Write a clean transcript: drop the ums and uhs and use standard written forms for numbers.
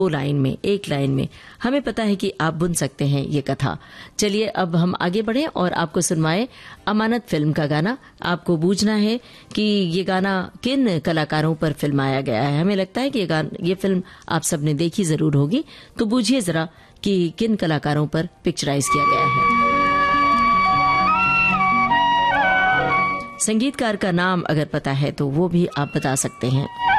दो लाइन में, एक लाइन में हमें पता है कि आप बुन सकते हैं ये कथा। चलिए अब हम आगे बढ़ें और आपको सुनवाएं अमानत फिल्म का गाना। आपको बूझना है कि ये गाना किन कलाकारों पर फिल्माया गया है। हमें लगता है कि ये फिल्म आप सबने देखी जरूर होगी, तो बूझिए जरा कि किन कलाकारों पर पिक्चराइज किया गया है। संगीतकार का नाम अगर पता है तो वो भी आप बता सकते हैं।